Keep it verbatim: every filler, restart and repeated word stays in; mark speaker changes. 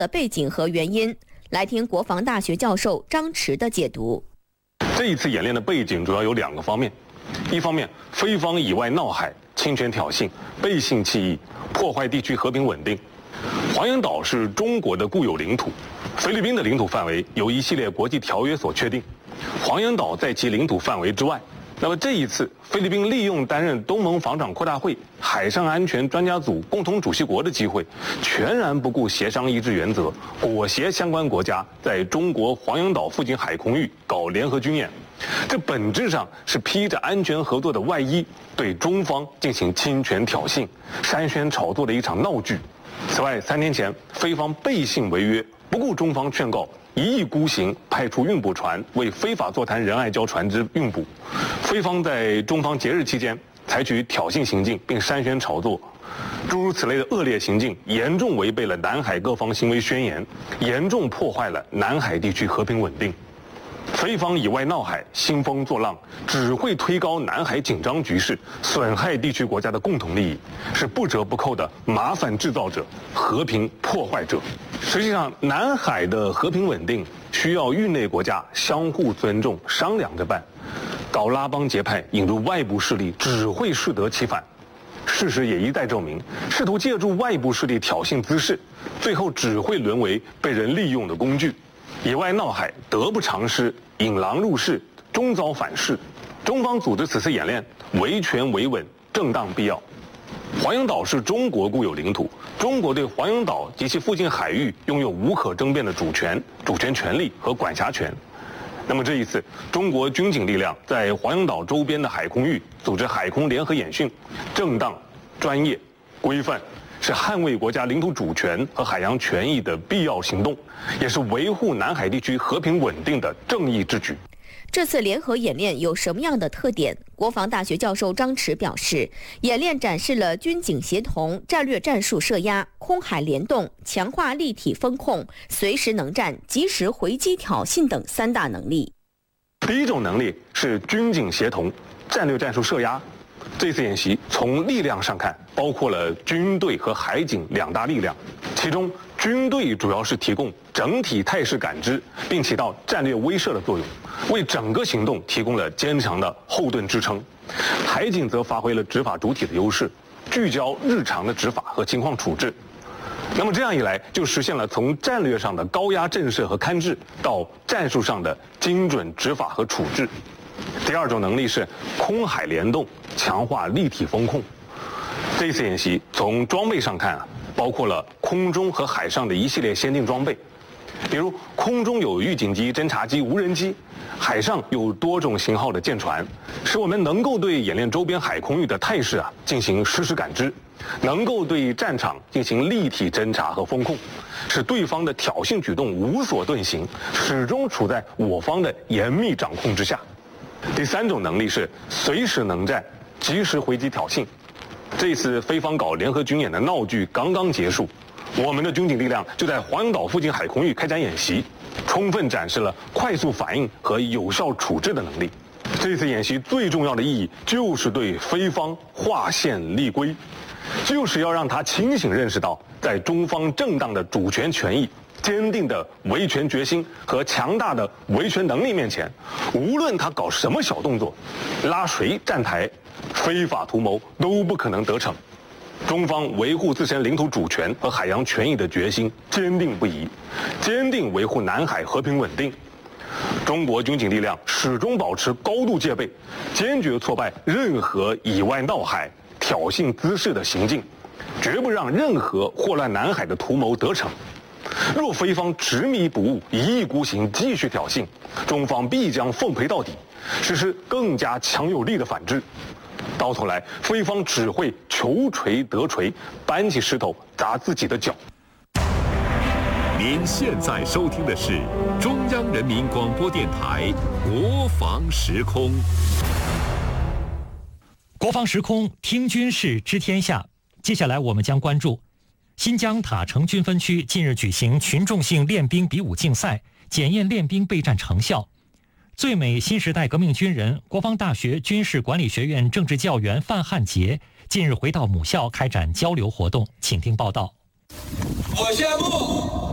Speaker 1: 的背景和原因。来听国防大学教授张弛的解读。
Speaker 2: 这一次演练的背景主要有两个方面，一方面，菲方以外闹海、侵权挑衅、背信弃义，破坏地区和平稳定。黄岩岛是中国的固有领土，菲律宾的领土范围由一系列国际条约所确定，黄岩岛在其领土范围之外。那么这一次，菲律宾利用担任东盟防长扩大会海上安全专家组共同主席国的机会，全然不顾协商一致原则，裹挟相关国家在中国黄岩岛附近海空域搞联合军演。这本质上是披着安全合作的外衣，对中方进行侵权挑衅、煽宣炒作的一场闹剧。此外，三天前，菲方背信违约，不顾中方劝告，一意孤行，派出运补船为非法坐滩仁爱礁船只运补。菲方在中方节日期间采取挑衅行径，并煽宣炒作，诸如此类的恶劣行径，严重违背了南海各方行为宣言，严重破坏了南海地区和平稳定。菲方以外闹海、兴风作浪，只会推高南海紧张局势，损害地区国家的共同利益，是不折不扣的麻烦制造者、和平破坏者。实际上，南海的和平稳定需要域内国家相互尊重、商量着办。搞拉帮结派、引入外部势力，只会适得其反。事实也一再证明，试图借助外部势力挑衅滋事，最后只会沦为被人利用的工具。以外闹海，得不偿失，引狼入室，终遭反噬。中方组织此次演练，维权维稳，正当必要。黄岩岛是中国固有领土，中国对黄岩岛及其附近海域拥有无可争辩的主权、主权权利和管辖权。那么这一次，中国军警力量在黄岩岛周边的海空域组织海空联合演训，正当、专业、规范，是捍卫国家领土主权和海洋权益的必要行动，也是维护南海地区和平稳定的正义之举。
Speaker 1: 这次联合演练有什么样的特点？国防大学教授张弛表示，演练展示了军警协同、战略战术设压、空海联动、强化立体风控、随时能战、及时回击挑衅等三大能力。
Speaker 2: 第一种能力是军警协同、战略战术设压。这次演习从力量上看，包括了军队和海警两大力量，其中军队主要是提供整体态势感知，并起到战略威慑的作用，为整个行动提供了坚强的后盾支撑。海警则发挥了执法主体的优势，聚焦日常的执法和情况处置。那么这样一来，就实现了从战略上的高压震慑和勘制，到战术上的精准执法和处置。第二种能力是空海联动，强化立体风控。这次演习从装备上看啊，包括了空中和海上的一系列先进装备，比如空中有预警机、侦察机、无人机，海上有多种型号的舰船，使我们能够对演练周边海空域的态势啊进行实时感知，能够对战场进行立体侦察和风控，使对方的挑衅举动无所遁形，始终处在我方的严密掌控之下。第三种能力是随时能战，及时回击挑衅。这次菲方搞联合军演的闹剧刚刚结束，我们的军警力量就在黄岩岛附近海空域开展演习，充分展示了快速反应和有效处置的能力。这次演习最重要的意义就是对菲方划线立规，就是要让他清醒认识到，在中方正当的主权权益、坚定的维权决心和强大的维权能力面前，无论他搞什么小动作，拉谁站台，非法图谋都不可能得逞。中方维护自身领土主权和海洋权益的决心坚定不移，坚定维护南海和平稳定。中国军警力量始终保持高度戒备，坚决挫败任何以外闹海、挑衅滋事的行径，绝不让任何祸乱南海的图谋得逞。若菲方执迷不悟、一意孤行，继续挑衅，中方必将奉陪到底，实施更加强有力的反制。到头来，菲方只会求锤得锤，搬起石头砸自己的脚。
Speaker 3: 您现在收听的是中央人民广播电台国防时空。
Speaker 4: 国防时空，听军事知天下。接下来我们将关注新疆塔城军分区近日举行群众性练兵比武竞赛，检验练兵备战成效。最美新时代革命军人、国防大学军事管理学院政治教员范汉杰近日回到母校开展交流活动，请听报道。
Speaker 5: 我宣布，